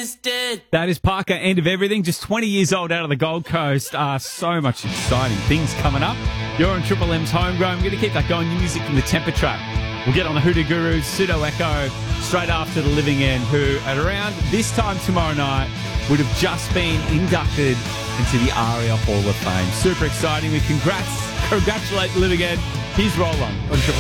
dead. That is Parker, End of Everything. Just 20 years old out of the Gold Coast. So much exciting things coming up. You're on Triple M's Homegrown. We're going to keep that going. New music from the Temper Trap. We'll get on the Hoodoo Guru, Pseudo Echo, straight after the Living End, who at around this time tomorrow night would have just been inducted into the ARIA Hall of Fame. Super exciting. We congratulate Living End. Here's Roll On Triple